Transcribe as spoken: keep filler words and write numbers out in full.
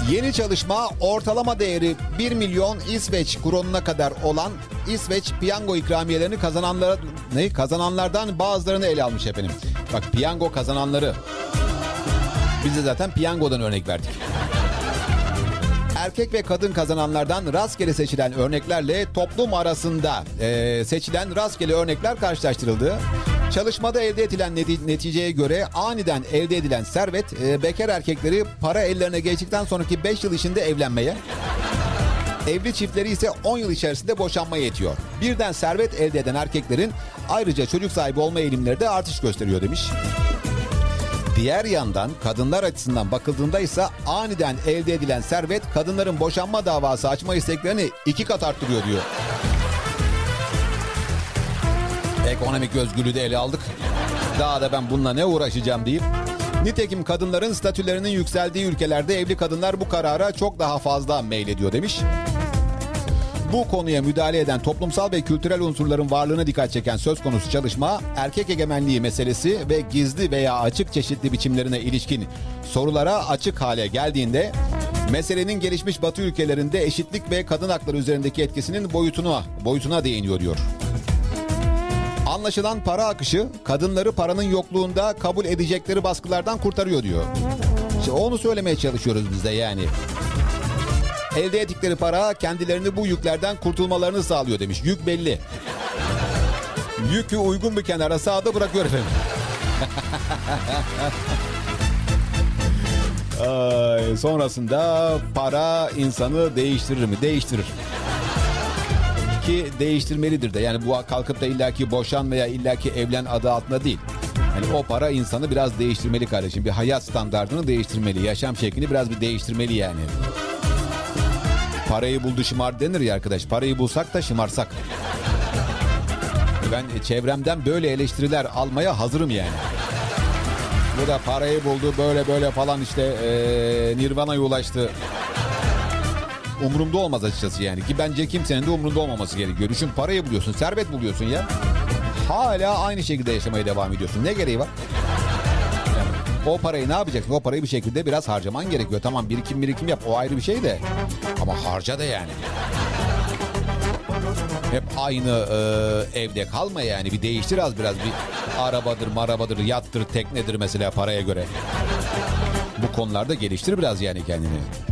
Yeni çalışma ortalama değeri bir milyon İsveç kronuna kadar olan İsveç piyango ikramiyelerini kazananlara, ne, kazananlardan bazılarını ele almış efendim. Bak, piyango kazananları. Biz de zaten piyangodan örnek verdik. Erkek ve kadın kazananlardan rastgele seçilen örneklerle toplum arasında e, seçilen rastgele örnekler karşılaştırıldı. Çalışmada elde edilen neti- neticeye göre aniden elde edilen servet e, bekar erkekleri para ellerine geçtikten sonraki beş yıl içinde evlenmeye, evli çiftleri ise on yıl içerisinde boşanmaya yetiyor. Birden servet elde eden erkeklerin ayrıca çocuk sahibi olma eğilimleri de artış gösteriyor demiş. Diğer yandan kadınlar açısından bakıldığında ise aniden elde edilen servet kadınların boşanma davası açma isteklerini iki kat arttırıyor diyor. Ekonomik özgürlüğü de ele aldık. Daha da ben bununla ne uğraşacağım deyip. Nitekim kadınların statülerinin yükseldiği ülkelerde evli kadınlar bu karara çok daha fazla meylediyor demiş. Bu konuya müdahale eden toplumsal ve kültürel unsurların varlığına dikkat çeken söz konusu çalışma, erkek egemenliği meselesi ve gizli veya açık çeşitli biçimlerine ilişkin sorulara açık hale geldiğinde meselenin gelişmiş Batı ülkelerinde eşitlik ve kadın hakları üzerindeki etkisinin boyutuna boyutuna değiniyor diyor. Anlaşılan para akışı kadınları paranın yokluğunda kabul edecekleri baskılardan kurtarıyor diyor. İşte onu söylemeye çalışıyoruz biz de yani. Elde ettikleri para kendilerini bu yüklerden kurtulmalarını sağlıyor demiş. Yük belli. Yükü uygun bir kenara sağda bırakıyor efendim. Ay, sonrasında para insanı değiştirir mi? Değiştirir. Ki değiştirmelidir de. Yani bu kalkıp da illaki boşan veya illaki evlen adı altında değil. Yani o para insanı biraz değiştirmeli kardeşim. Bir hayat standartını değiştirmeli. Yaşam şeklini biraz bir değiştirmeli yani. Parayı buldu şımar denir ya arkadaş. Parayı bulsak da şımarsak. Ben çevremden böyle eleştiriler almaya hazırım yani. Bu da parayı buldu böyle böyle falan işte ee, Nirvana'ya ulaştı. Umurumda olmaz açıkçası yani. Ki bence kimsenin de umurumda olmaması gerekiyor. Düşün, parayı buluyorsun, servet buluyorsun ya. Hala aynı şekilde yaşamaya devam ediyorsun. Ne gereği var? Yani o parayı ne yapacaksın? O parayı bir şekilde biraz harcaman gerekiyor. Tamam, birikim birikim yap, o ayrı bir şey de. Ama harca da yani. Hep aynı e, evde kalma yani. Bir değiştir az biraz. Bir arabadır, marabadır, yattır, teknedir mesela paraya göre. Bu konularda geliştir biraz yani kendini.